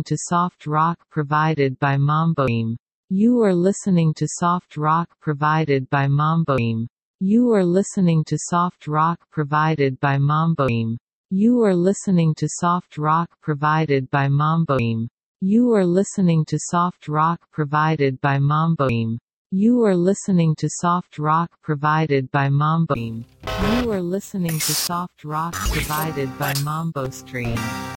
to soft rock provided by Mamboim. You are listening to soft rock provided by Mamboim. You are listening to soft rock provided by Mamboim. You are listening to soft rock provided by Mamboim. You are listening to soft rock provided by Mamboim. You are listening to soft rock provided by Mamboim. You are listening to soft rock provided by Mambo Stream.